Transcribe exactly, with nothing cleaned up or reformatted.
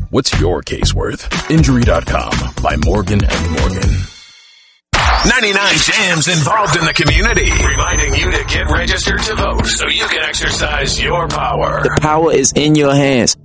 what's your case worth? Injury dot com by Morgan and Morgan. ninety-nine Jams involved in the community, reminding you to get registered to vote so you can exercise your power. The power is in your hands.